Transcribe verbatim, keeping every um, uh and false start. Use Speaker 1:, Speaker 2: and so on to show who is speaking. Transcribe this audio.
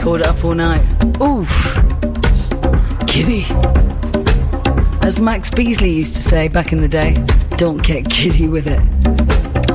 Speaker 1: called Up All Night. Oof. Giddy. As Max Beasley used to say back in the day, don't get giddy with it.